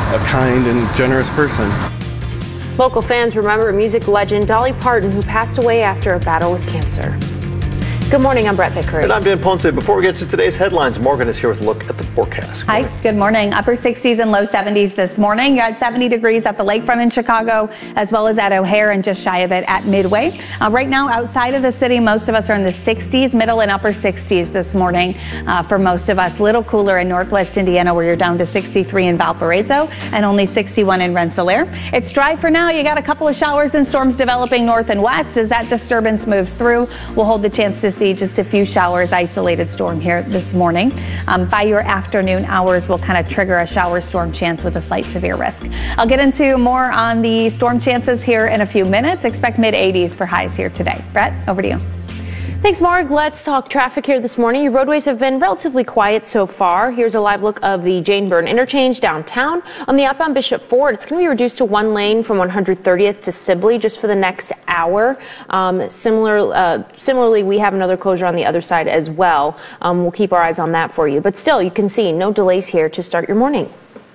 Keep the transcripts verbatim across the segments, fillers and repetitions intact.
a kind and generous person. Local fans remember music legend Dolly Parton, who passed away after a battle with cancer. Good morning, I'm Brett Pickering. And I'm Dan Ponce. Before we get to today's headlines, Morgan is here with a look at the forecast. Hi, good morning. Upper sixties and low seventies this morning. You're at seventy degrees at the lakefront in Chicago, as well as at O'Hare and just shy of it at Midway. Uh, right now, outside of the city, most of us are in the sixties, middle and upper sixties this morning. Uh, for most of us, little cooler in Northwest Indiana, where you're down to sixty-three in Valparaiso and only sixty-one in Rensselaer. It's dry for now. You got a couple of showers and storms developing north and west. As that disturbance moves through, we'll hold the chance to see just a few showers, isolated storm here this morning. Um, by your afternoon hours, we'll kind of trigger a shower storm chance with a slight severe risk. I'll get into more on the storm chances here in a few minutes. Expect mid eighties for highs here today. Brett, over to you. Thanks, Mark. Let's talk traffic here this morning. Your roadways have been relatively quiet so far. Here's a live look of the Jane Byrne interchange downtown. On the outbound Bishop Ford, it's going to be reduced to one lane from one hundred thirtieth to Sibley just for the next hour. Um, similar, uh, similarly, we have another closure on the other side as well. Um, we'll keep our eyes on that for you. But still, you can see no delays here to start your morning.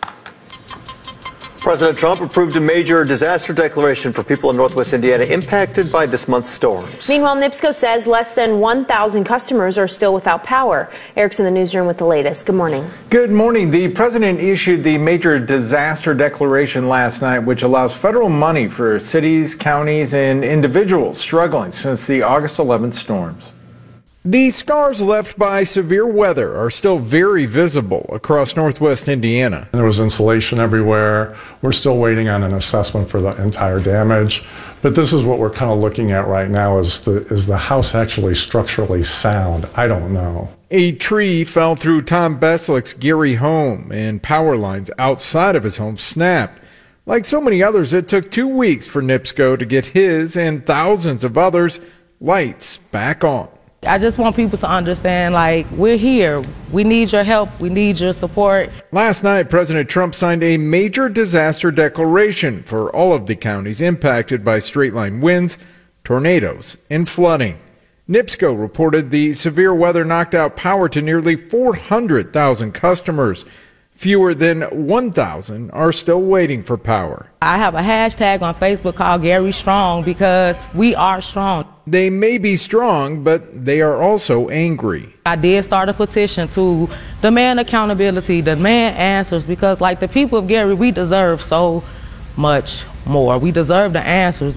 President Trump approved a major disaster declaration for people in Northwest Indiana impacted by this month's storms. Meanwhile, NIPSCO says less than one thousand customers are still without power. Eric's in the newsroom with the latest. Good morning. Good morning. The president issued the major disaster declaration last night, which allows federal money for cities, counties, and individuals struggling since the August eleventh storms. The scars left by severe weather are still very visible across Northwest Indiana. There was insulation everywhere. We're still waiting on an assessment for the entire damage. But this is what we're kind of looking at right now. Is the, is the house actually structurally sound? I don't know. A tree fell through Tom Beslick's Gary home, and power lines outside of his home snapped. Like so many others, it took two weeks for NIPSCO to get his and thousands of others' lights back on. I just want people to understand, like, we're here. We need your help. We need your support. Last night, President Trump signed a major disaster declaration for all of the counties impacted by straight-line winds, tornadoes, and flooding. NIPSCO reported the severe weather knocked out power to nearly four hundred thousand customers. Fewer than one thousand are still waiting for power. I have a hashtag on Facebook called Gary Strong because we are strong. They may be strong, but they are also angry. I did start a petition to demand accountability, demand answers, because like the people of Gary, we deserve so much more. We deserve the answers.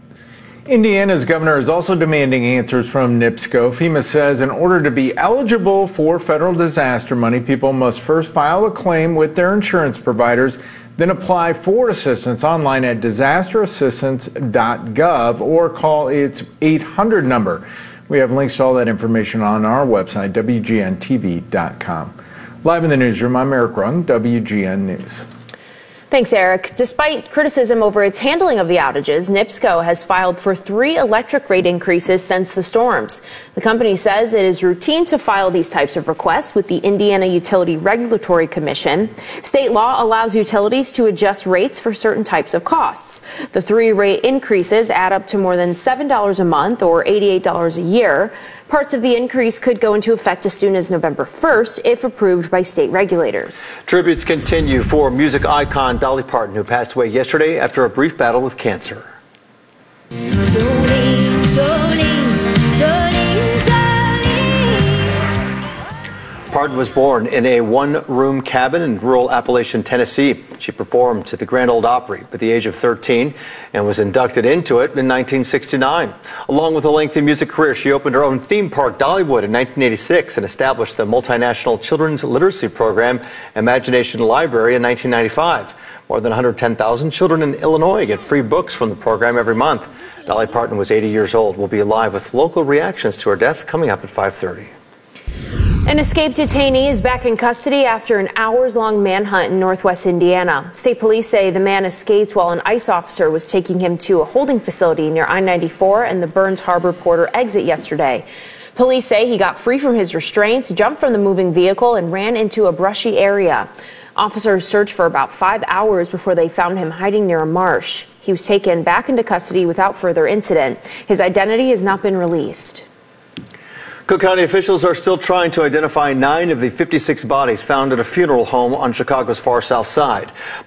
Indiana's governor is also demanding answers from NIPSCO. FEMA says in order to be eligible for federal disaster money, people must first file a claim with their insurance providers, then apply for assistance online at disaster assistance dot gov or call its eight hundred number. We have links to all that information on our website, W G N T V dot com. Live in the newsroom, I'm Eric Rung, W G N News. Thanks, Eric. Despite criticism over its handling of the outages, NIPSCO has filed for three electric rate increases since the storms. The company says it is routine to file these types of requests with the Indiana Utility Regulatory Commission. State law allows utilities to adjust rates for certain types of costs. The three rate increases add up to more than seven dollars a month or eighty-eight dollars a year. Parts of the increase could go into effect as soon as November first if approved by state regulators. Tributes continue for music icon Dolly Parton, who passed away yesterday after a brief battle with cancer. Jolene, Jolene, Jolene, Jolene. Parton was born in a one-room cabin in rural Appalachian, Tennessee. She performed to the Grand Ole Opry at the age of thirteen and was inducted into it in nineteen sixty-nine. Along with a lengthy music career, she opened her own theme park, Dollywood, in nineteen eighty-six and established the multinational children's literacy program, Imagination Library, in nineteen ninety-five. More than one hundred ten thousand children in Illinois get free books from the program every month. Dolly Parton was eighty years old. We'll be live with local reactions to her death coming up at five thirty. An escaped detainee is back in custody after an hours-long manhunt in Northwest Indiana. State police say the man escaped while an ICE officer was taking him to a holding facility near I ninety-four and the Burns Harbor Porter exit yesterday. Police say he got free from his restraints, jumped from the moving vehicle, and ran into a brushy area. Officers searched for about five hours before they found him hiding near a marsh. He was taken back into custody without further incident. His identity has not been released. Cook County officials are still trying to identify nine of the fifty-six bodies found at a funeral home on Chicago's far south side.